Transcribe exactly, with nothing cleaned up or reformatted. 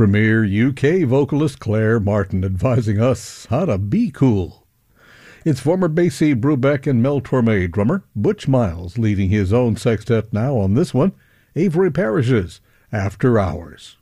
premier U K vocalist Claire Martin advising us how to be cool. It's former Basie Brubeck and Mel Torme drummer Butch Miles leading his own sextet now on this one, Avery Parrish's After Hours.